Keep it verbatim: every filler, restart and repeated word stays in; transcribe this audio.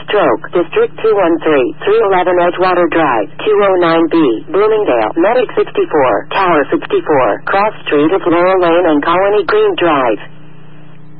Stroke, District two one three, three eleven Edgewater Drive, two oh nine B, Bloomingdale, Medic sixty-four, Tower sixty-four, Cross Street of Laurel Lane and Colony Green Drive.